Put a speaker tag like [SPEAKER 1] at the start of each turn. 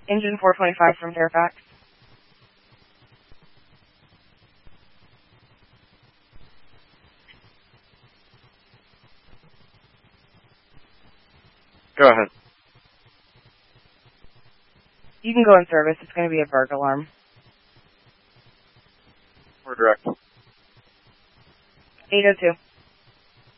[SPEAKER 1] Engine 425 from Fairfax.
[SPEAKER 2] Go ahead.
[SPEAKER 1] You can go in service. It's going to be a burg alarm.
[SPEAKER 2] We're direct.
[SPEAKER 1] 802.